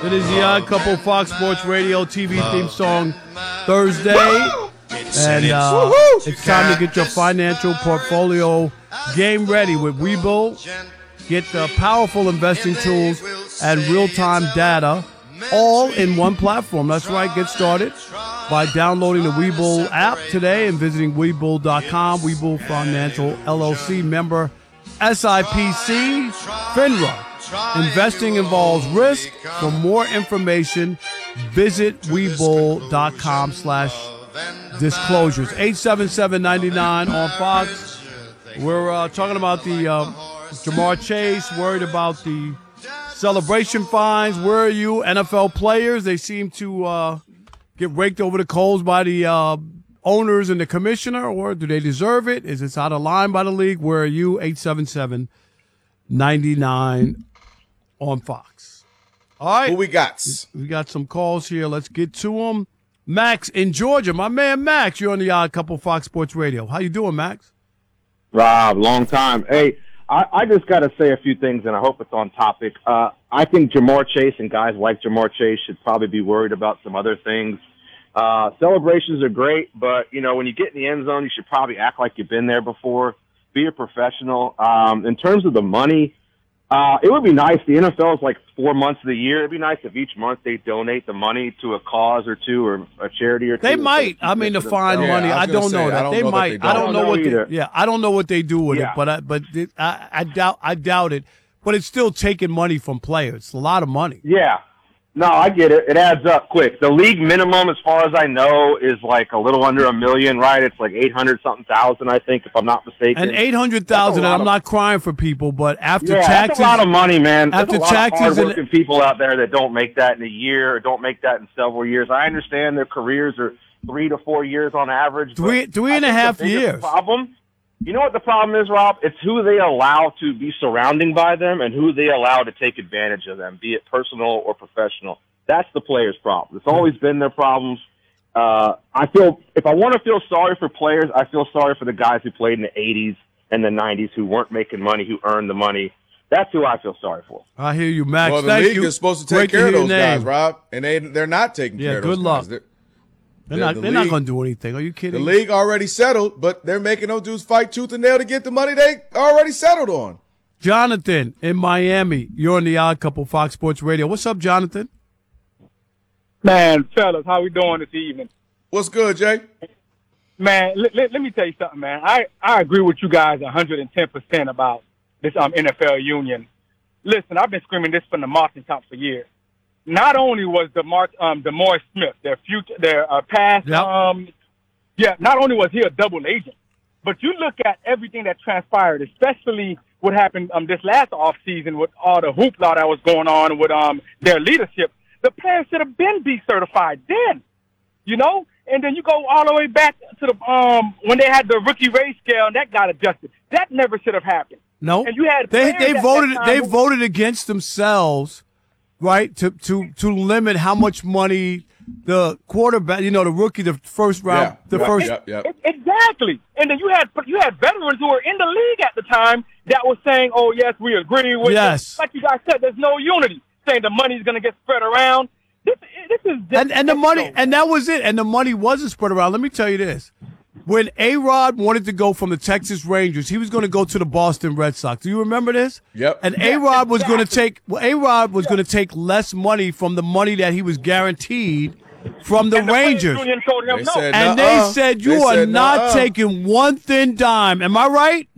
It is the Odd Couple Fox Sports Radio TV theme song Thursday. And it's time to get your financial portfolio game ready with Webull. Get the powerful investing tools and real-time data all in one platform. That's right. Get started by downloading the Webull app today and visiting Webull.com. Webull Financial LLC member SIPC FINRA. Investing involves risk. For more information, visit Webull.com/disclosures. 877-99 on Fox. We're talking about the Ja'Marr Chase, worried about the celebration fines. Where are you, NFL players? They seem to get raked over the coals by the owners and the commissioner, or do they deserve it? Is it out of line by the league? Where are you? 877-99 on Fox. All right. Who we got? We got some calls here. Let's get to them. Max in Georgia. My man Max, you're on the Odd Couple Fox Sports Radio. How you doing, Max? Rob, long time. Hey, I just got to say a few things, and I hope it's on topic. I think Ja'Marr Chase and guys like Ja'Marr Chase should probably be worried about some other things. Celebrations are great, but, you know, when you get in the end zone, you should probably act like you've been there before. Be a professional. In terms of the money, it would be nice. The NFL is like 4 months of the year. It'd be nice if each month they donate the money to a cause or two or a charity or two. They might. I mean, to find money. I don't know that. They might. I don't know what. I don't know what they do with it. But I doubt it. But it's still taking money from players. It's a lot of money. Yeah. No, I get it. It adds up quick. The league minimum, as far as I know, is like a little under $1 million, right? It's like 800-something-thousand, I think, if I'm not mistaken. And 800,000. And I'm not crying for people, but after taxes, that's a lot of money, man. After There's a lot taxes, of hardworking people out there that don't make that in a year or don't make that in several years. I understand their careers are 3 to 4 years on average. Three and a half years. Problem. You know what the problem is, Rob? It's who they allow to be surrounding by them and who they allow to take advantage of them, be it personal or professional. That's the players' problem. It's always been their problems. I feel if I want to feel sorry for players, I feel sorry for the guys who played in the 80s and the 90s who weren't making money, who earned the money. That's who I feel sorry for. I hear you, Max. Well, the Thank league you. is supposed to take care of those guys, Rob, and they're not taking care of those guys. Good luck. They're not going to do anything. Are you kidding? The league already settled, but they're making those dudes fight tooth and nail to get the money they already settled on. Jonathan in Miami, you're on the Odd Couple Fox Sports Radio. What's up, Jonathan? Man, fellas, how we doing this evening? What's good, Jay? Man, let me tell you something, man. I agree with you guys 110% about this NFL union. Listen, I've been screaming this from the mountaintop for years. Not only was DeMaurice Smith, their past, not only was he a double agent, but you look at everything that transpired, especially what happened this last offseason with all the hoopla that was going on with their leadership. The players should have been decertified then, you know? And then you go all the way back to the when they had the rookie race scale and that got adjusted. That never should have happened. No, and you had they voted against themselves. Right, to limit how much money the quarterback, the rookie, the first round, Exactly. And then you had veterans who were in the league at the time that were saying, "Oh yes, we agree with this." Like you guys said, there's no unity, saying the money's going to get spread around. This is just and the money, and that was it. And the money wasn't spread around. Let me tell you this. When A-Rod wanted to go from the Texas Rangers, he was going to go to the Boston Red Sox. Do you remember this? Yep. And A-Rod was going to take take less money from the money that he was guaranteed from the Rangers. Union told him no. They said you are not taking one thin dime. Am I right?